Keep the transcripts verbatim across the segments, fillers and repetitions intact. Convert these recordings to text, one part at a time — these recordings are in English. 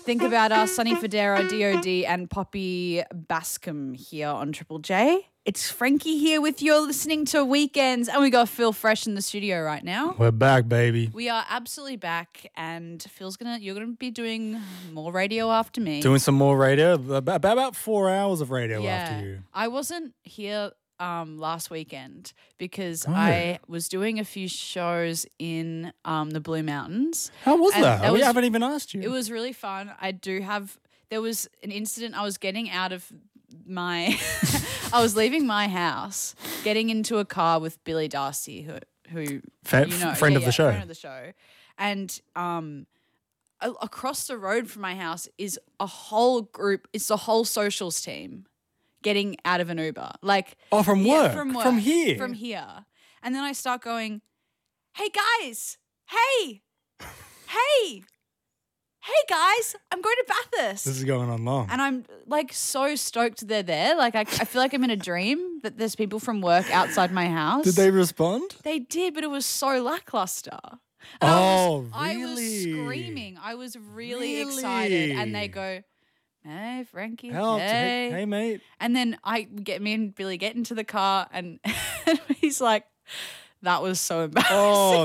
Think About Us, Sonny Fodera, D O D, and Poppy Bascom here on Triple J. It's Frankie here with you. You're listening to Weekends, and we got Phil Fresh in the studio right now. We're back, baby. We are absolutely back, and Phil's gonna. You're gonna be doing more radio after me. Doing some more radio. About about four hours of radio yeah. after you. I wasn't here um, last weekend because Oh. I was doing a few shows in um, the Blue Mountains. How was And that? that we was- haven't even asked you. It was really fun. I do have. There was an incident. I was getting out of my. I was leaving my house, getting into a car with Billy Darcy, who who Fa- you know, friend yeah, of the yeah, show. friend of the show, and um, a- across the road from my house is a whole group. It's the whole socials team getting out of an Uber, like Oh, from yeah, work? from work, From here? from here, and then I start going, "Hey guys, hey, hey." Hey guys, I'm going to Bathurst. This is going on long. And I'm like so stoked they're there. Like I, I feel like I'm in a dream that there's people from work outside my house. Did they respond? They did, but it was so lackluster. And Oh, I was, really? I was screaming. I was really, Really? excited. And they go, "Hey, Frankie, Help. hey. Hey, hey, mate. And then I get me and Billy get into the car, and he's like, "That was so embarrassing." Oh,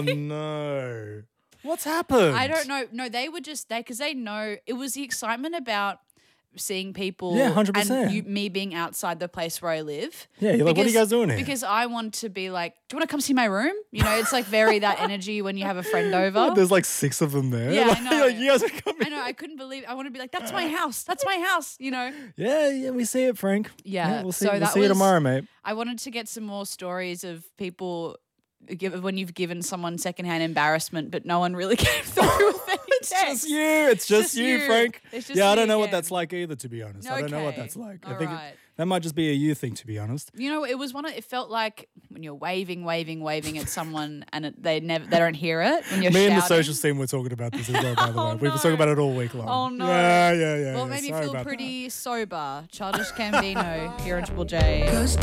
no. What's happened? I don't know. No, they were just they because they know it was the excitement about seeing people. Yeah, one hundred percent. And you, me being outside the place where I live. Yeah, you're like, what are you guys doing here? Because I want to be like, do you want to come see my room? You know, it's like very that energy when you have a friend over. There's like six of them there. Yeah, I like, know. like, you guys are coming. I know. I couldn't believe. I want to be like, that's my house. That's my house. You know. Yeah, yeah, we see it, Frank. Yeah, we'll see, so we'll that see you was- tomorrow, mate. I wanted to get some more stories of people. Give, when you've given someone secondhand embarrassment, but no one really came through with any It's just text. you. It's just, just you, you. Frank. It's just yeah, I me don't know what again. that's like either, to be honest. I don't know what Okay. that's like. I All think it- right. that might just be a you thing, to be honest. You know, it was one of, it felt like when you're waving, waving, waving at someone and it, they never, they don't hear it when you're Me shouting. and the social team were talking about this as well, by the way. Oh, We've been no. talking about it all week long. Oh, no. Yeah, yeah, yeah. Well, yeah. made me Sorry feel about pretty sober. Childish Gambino here on Triple J. Cause